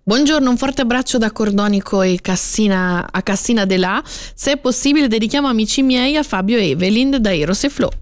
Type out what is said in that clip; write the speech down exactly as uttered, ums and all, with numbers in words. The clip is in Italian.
Buongiorno, un forte abbraccio da Cordonico e Cassina a Cassina de là. Se è possibile dedichiamo Amici miei a Fabio e Evelyn da Eros e Flo.